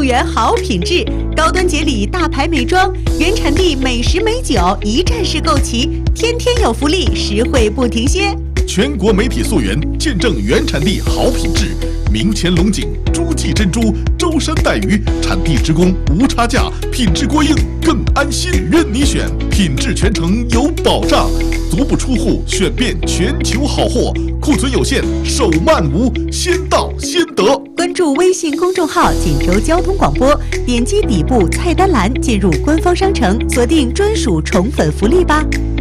溯源好品质，高端节礼大牌美妆，原产地美食美酒，一站式购齐，天天有福利，实惠不停歇。 全国媒体溯源，见证原产地好品质。明前龙井、诸暨珍珠、舟山带鱼，产地直供，无差价，品质过硬更安心。任你选，品质全程有保障，足不出户选遍全球好货，库存有限，手慢无，先到先得。 关注微信公众号锦州交通广播，点击底部菜单栏进入官方商城，锁定专属宠粉福利吧。